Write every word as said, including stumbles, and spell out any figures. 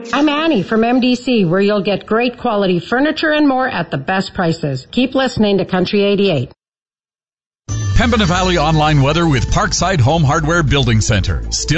I'm Annie from M D C, where you'll get great quality furniture and more at the best prices. Keep listening to Country eighty-eight. Pembina Valley Online Weather with Parkside Home Hardware Building Center. Still